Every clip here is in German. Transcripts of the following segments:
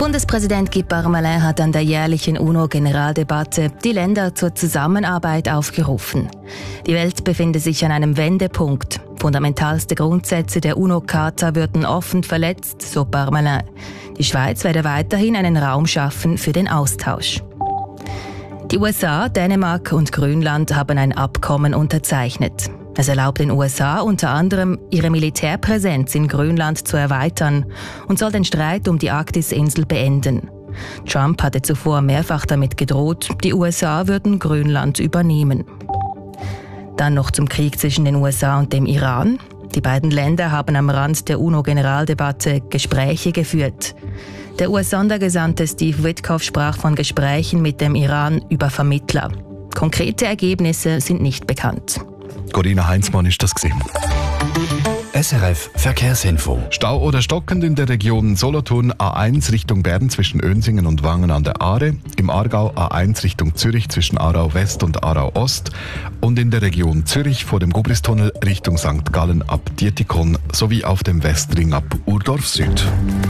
Bundespräsident Guy Parmelin hat an der jährlichen UNO-Generaldebatte die Länder zur Zusammenarbeit aufgerufen. Die Welt befinde sich an einem Wendepunkt. Fundamentalste Grundsätze der UNO-Charta würden offen verletzt, so Parmelin. Die Schweiz werde weiterhin einen Raum schaffen für den Austausch. Die USA, Dänemark und Grönland haben ein Abkommen unterzeichnet. Es erlaubt den USA unter anderem, ihre Militärpräsenz in Grönland zu erweitern und soll den Streit um die Arktisinsel beenden. Trump hatte zuvor mehrfach damit gedroht, die USA würden Grönland übernehmen. Dann noch zum Krieg zwischen den USA und dem Iran. Die beiden Länder haben am Rand der UNO-Generaldebatte Gespräche geführt. Der US-Sondergesandte Steve Witkoff sprach von Gesprächen mit dem Iran über Vermittler. Konkrete Ergebnisse sind nicht bekannt. Corinna Heinzmann ist das gewesen. SRF Verkehrsinfo. Stau oder stockend in der Region Solothurn A1 Richtung Bern zwischen Önsingen und Wangen an der Aare, im Aargau A1 Richtung Zürich zwischen Aarau West und Aarau Ost und in der Region Zürich vor dem Gubristunnel Richtung St. Gallen ab Dietikon sowie auf dem Westring ab Urdorf Süd.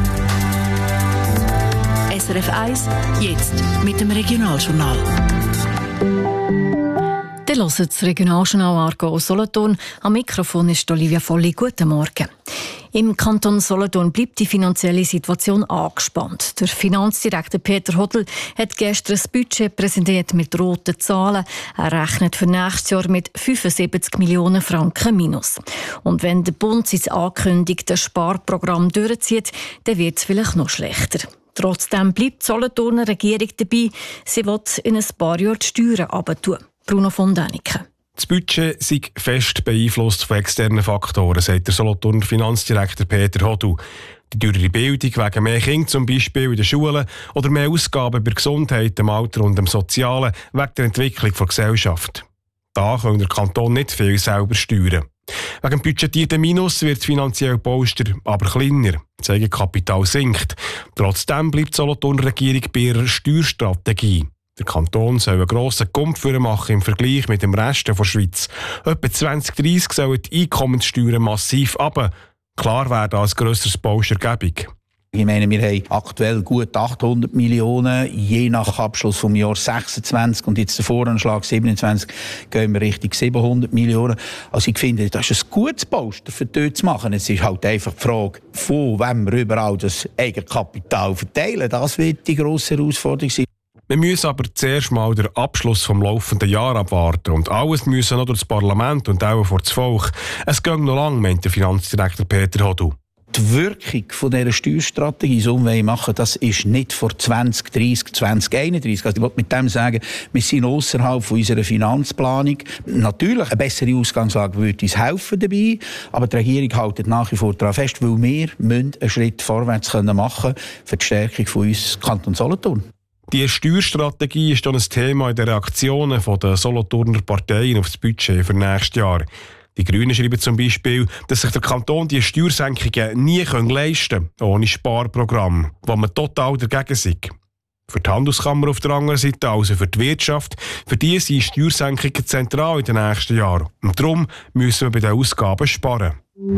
SRF 1, jetzt mit dem Regionaljournal. Ihr hört das Regionaljournal Aargau Solothurn. Am Mikrofon ist Olivia Volli. Guten Morgen. Im Kanton Solothurn bleibt die finanzielle Situation angespannt. Der Finanzdirektor Peter Hodl hat gestern ein Budget präsentiert mit roten Zahlen. Er rechnet für nächstes Jahr mit 75 Millionen Franken minus. Und wenn der Bund sein angekündigtes Sparprogramm durchzieht, dann wird es vielleicht noch schlechter. Trotzdem bleibt die Solothurner Regierung dabei. Sie will in ein paar Jahren die Steuern heruntertun. Bruno von Däniken. Das Budget sei fest beeinflusst von externen Faktoren, sagt der Solothurner Finanzdirektor Peter Hodl. Die teurere Bildung wegen mehr Kinder zum Beispiel in den Schulen oder mehr Ausgaben bei Gesundheit, dem Alter und dem Sozialen wegen der Entwicklung der Gesellschaft. Da kann der Kanton nicht viel selber steuern. Wegen dem budgetierten Minus wird das finanzielle Polster aber kleiner. Das Eigenkapital sinkt. Trotzdem bleibt die Solothurner Regierung bei ihrer Steuerstrategie. Der Kanton soll einen grossen Kumpf machen im Vergleich mit dem Rest der Schweiz. Etwa 2030 sollen die Einkommenssteuern massiv runter. Klar wäre das ein grösseres Polstergebung. Ich meine, wir haben aktuell gut 800 Millionen, je nach Abschluss vom Jahr 26 und jetzt der Voranschlag 27 gehen wir Richtung 700 Millionen. Also ich finde, das ist ein gutes Polster für dort zu machen. Es ist halt einfach die Frage, von wem wir überall das Eigenkapital verteilen. Das wird die grosse Herausforderung sein. Wir müssen aber zuerst mal den Abschluss vom laufenden Jahr abwarten und alles müssen noch durch das Parlament und auch vor das Volk. Es geht noch lang, meint der Finanzdirektor Peter Hodl. Die Wirkung von dieser Steuerstrategie, so wir machen, das ist nicht vor 2030, 2031. Also ich will mit dem sagen, wir sind ausserhalb von unserer Finanzplanung. Natürlich, eine bessere Ausgangslage würde uns helfen dabei, aber die Regierung hält nach wie vor daran fest, weil wir einen Schritt vorwärts machen können für die Stärkung von uns Kanton Solothurn. Die Steuerstrategie ist dann ein Thema in den Reaktionen der Solothurner Parteien auf das Budget für nächstes Jahr. Die Grünen schreiben zum Beispiel, dass sich der Kanton die Steuersenkungen nie leisten kann, ohne Sparprogramm, wo man total dagegen sei. Für die Handelskammer auf der anderen Seite, also für die Wirtschaft, für die sind Steuersenkungen zentral in den nächsten Jahren. Und darum müssen wir bei den Ausgaben sparen.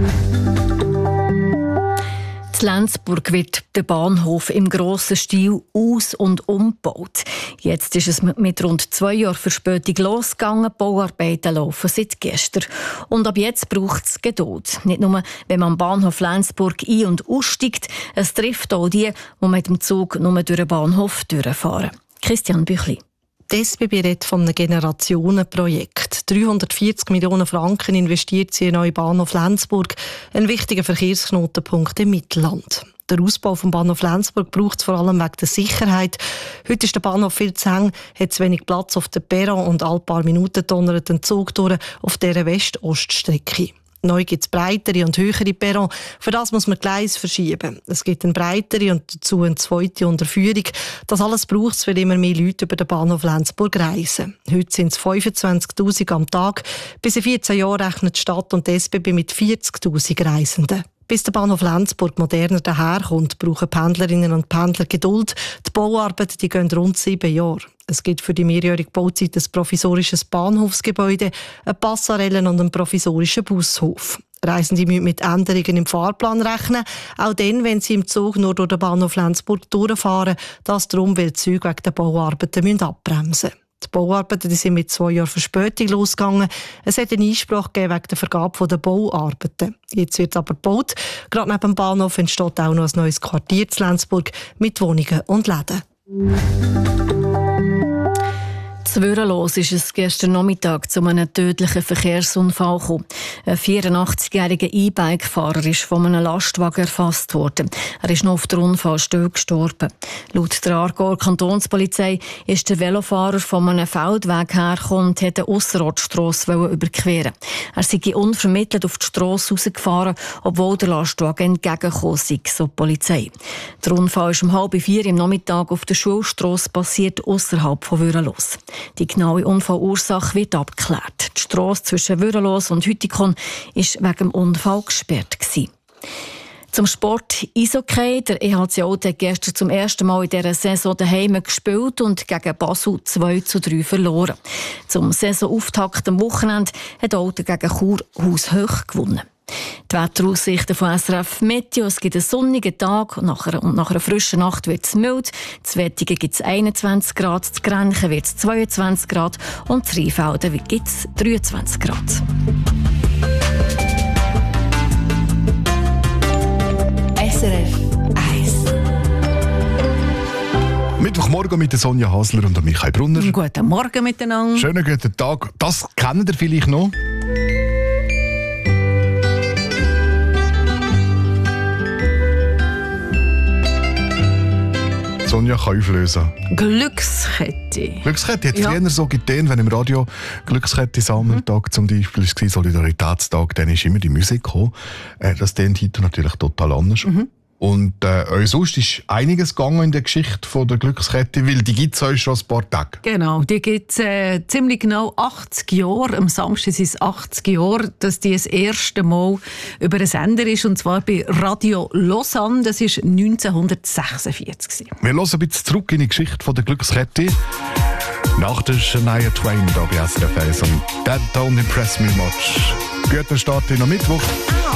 In Lenzburg wird der Bahnhof im grossen Stil aus- und umgebaut. Jetzt ist es mit rund 2 Jahren Verspätung losgegangen. Die Bauarbeiten laufen seit gestern. Und ab jetzt braucht es Geduld. Nicht nur, wenn man am Bahnhof Lenzburg ein- und aussteigt. Es trifft auch die, die mit dem Zug nur durch den Bahnhof durchfahren. Christian Büchli. Die SBB redet von einem Generationenprojekt. 340 Millionen Franken investiert sie in den neuen Bahnhof Lenzburg, ein wichtiger Verkehrsknotenpunkt im Mittelland. Der Ausbau vom Bahnhof Lenzburg braucht es vor allem wegen der Sicherheit. Heute ist der Bahnhof viel zu eng, hat zu wenig Platz auf dem Perron und alle paar Minuten donnert ein Zug durch auf dieser West-Ost-Strecke. Neu gibt es breitere und höhere Perron. Für das muss man Gleise verschieben. Es gibt eine breitere und dazu eine zweite Unterführung. Das alles braucht es, weil immer mehr Leute über den Bahnhof Lenzburg reisen. Heute sind es 25'000 am Tag. Bis in 14 Jahren rechnet die Stadt und die SBB mit 40'000 Reisenden. Bis der Bahnhof Lenzburg moderner daherkommt, brauchen Pendlerinnen und Pendler Geduld. Die Bauarbeiten gehen rund 7 Jahre. Es gibt für die mehrjährige Bauzeit ein provisorisches Bahnhofsgebäude, eine Passarelle und einen provisorischen Bushof. Reisende müssen mit Änderungen im Fahrplan rechnen, auch dann, wenn sie im Zug nur durch den Bahnhof Lenzburg durchfahren. Das darum, weil die Züge wegen der Bauarbeiten abbremsen müssen. Die Bauarbeiten sind mit 2 Jahren Verspätung losgegangen. Es hat einen Einspruch gegeben wegen der Vergabe der Bauarbeiten. Jetzt wird aber gebaut. Gerade neben dem Bahnhof entsteht auch noch ein neues Quartier in Lenzburg mit Wohnungen und Läden. Würenlos ist es gestern Nachmittag zu einem tödlichen Verkehrsunfall gekommen. Ein 84-jähriger E-Bike-Fahrer ist von einem Lastwagen erfasst worden. Er ist noch auf der Unfallstelle gestorben. Laut der Aargauer Kantonspolizei ist der Velofahrer von einem Feldweg hergekommen und wollte eine Ausserortstrasse überqueren. Er sei unvermittelt auf die Strasse rausgefahren, obwohl der Lastwagen entgegengekommen sei, so die Polizei. Der Unfall ist um 3:30 am Nachmittag auf der Schulstrasse passiert, ausserhalb von Würenlos. Die genaue Unfallursache wird abgeklärt. Die Strasse zwischen Würenlos und Hütikon war wegen dem Unfall gesperrt. Zum Sport Eishockey. Der EHC Olten hat gestern zum ersten Mal in dieser Saison daheim gespielt und gegen Basel 2:3 verloren. Zum Saisonauftakt am Wochenende hat Olten gegen Chur haushoch gewonnen. Die Wetteraussichten von SRF Meteo: es gibt einen sonnigen Tag und nach einer frischen Nacht wird es mild. In Wettigen gibt es 21 Grad, in Grenchen wird es 22 Grad und in Rheinfelden gibt es 23 Grad. SRF 1. Mittwochmorgen mit der Sonja Hasler und Michael Brunner. Guten Morgen miteinander. Schönen guten Tag. Das kennt ihr vielleicht noch. Sonja kann auflösen. Glückskette. Glückskette hat es früher so getan, wenn im Radio Glückskette-Sammeltag zum Beispiel war, Solidaritätstag, dann ist immer die Musik gekommen. Das klingt heute natürlich total anders. Und sonst ist einiges gegangen in der Geschichte von der Glückskette, weil die gibt es euch schon ein paar Tage. Genau, die gibt es ziemlich genau 80 Jahre. Am Samstag sind es 80 Jahre, dass die das erste Mal über einen Sender ist, und zwar bei Radio Lausanne. Das war 1946. Wir hören ein bisschen zurück in die Geschichte von der Glückskette. Nach der Shania Twain da bei SRF 1 und «That don't impress me much». Guten Start in den Mittwoch.